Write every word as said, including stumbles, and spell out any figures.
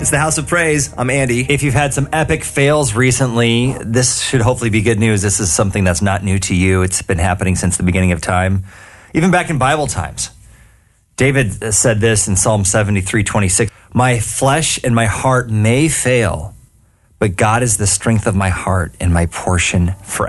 It's the House of Praise. I'm Andy. If you've had some epic fails recently, this should hopefully be good news. This is something that's not new to you. It's been happening since the beginning of time, even back in Bible times. David said this in Psalm seventy-three twenty-six, "My flesh and my heart may fail, but God is the strength of my heart and my portion forever."